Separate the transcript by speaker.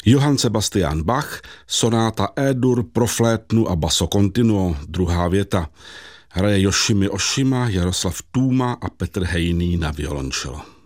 Speaker 1: Johann Sebastian Bach, sonáta E-dur pro flétnu a basso continuo, druhá věta. Hraje Yoshimi Oshima, Jaroslav Tůma a Petr Hejný na violončelo.